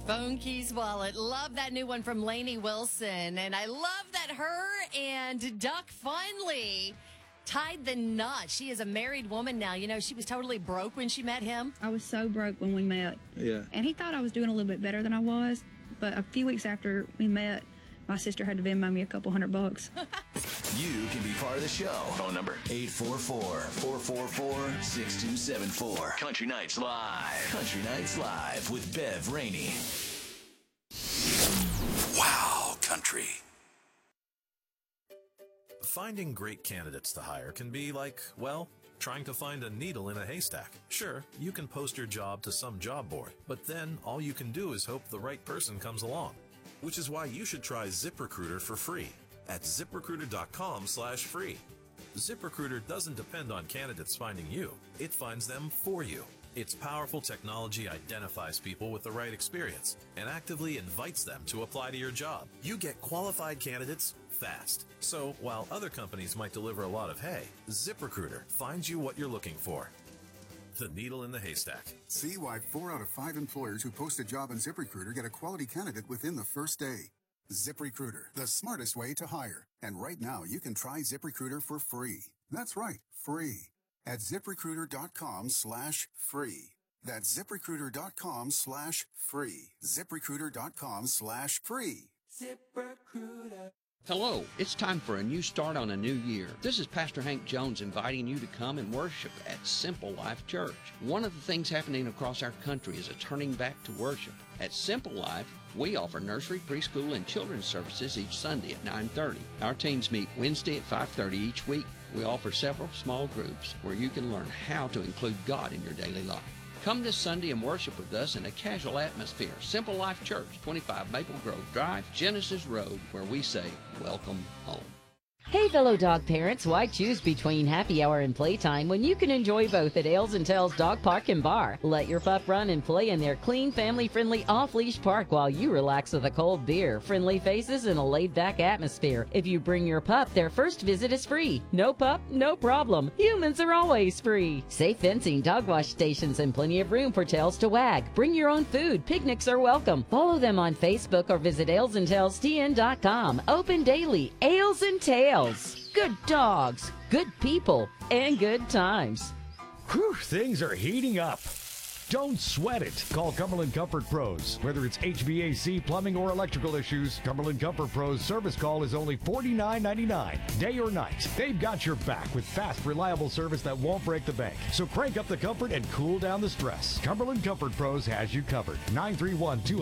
Phone Keys Wallet. Love that new one from Lainey Wilson. And I love that her and Duck finally tied the knot. She is a married woman now. You know, she was totally broke when she met him. I was so broke when we met. Yeah. And he thought I was doing a little bit better than I was. But a few weeks after we met, my sister had to Venmo me a couple $100. You can be part of the show. Phone number 844-444-6274. Country Nights Live. Country Nights Live with Bev Rainey. Wow, country. Finding great candidates to hire can be like, well, trying to find a needle in a haystack. Sure, you can post your job to some job board, but then all you can do is hope the right person comes along. Which is why you should try ZipRecruiter for free at ZipRecruiter.com/free. ZipRecruiter doesn't depend on candidates finding you. It finds them for you. Its powerful technology identifies people with the right experience and actively invites them to apply to your job. You get qualified candidates fast. So while other companies might deliver a lot of hay, ZipRecruiter finds you what you're looking for. The needle in the haystack. See why 4 out of 5 employers who post a job on ZipRecruiter get a quality candidate within the first day. ZipRecruiter, the smartest way to hire. And right now, you can try ZipRecruiter for free. That's right, free. At ZipRecruiter.com/free. That's ZipRecruiter.com/free. ZipRecruiter.com/free. ZipRecruiter. Hello, it's time for a new start on a new year. This is Pastor Hank Jones inviting you to come and worship at Simple Life Church. One of the things happening across our country is a turning back to worship. At Simple Life, we offer nursery, preschool, and children's services each Sunday at 9:30. Our teams meet Wednesday at 5:30 each week. We offer several small groups where you can learn how to include God in your daily life. Come this Sunday and worship with us in a casual atmosphere. Simple Life Church, 25 Maple Grove Drive, Genesis Road, where we say, welcome home. Hey, fellow dog parents, why choose between happy hour and playtime when you can enjoy both at Ailes and Tails Dog Park and Bar? Let your pup run and play in their clean, family-friendly, off-leash park while you relax with a cold beer, friendly faces, and a laid-back atmosphere. If you bring your pup, their first visit is free. No pup, no problem. Humans are always free. Safe fencing, dog wash stations, and plenty of room for tails to wag. Bring your own food. Picnics are welcome. Follow them on Facebook or visit ailesandtailstn.com. Open daily. Ailes and Tails. Good dogs, good people, and good times. Whew, things are heating up. Don't sweat it. Call Cumberland Comfort Pros. Whether it's HVAC, plumbing, or electrical issues, Cumberland Comfort Pros service call is only $49.99, day or night. They've got your back with fast, reliable service that won't break the bank. So crank up the comfort and cool down the stress. Cumberland Comfort Pros has you covered. 931-200.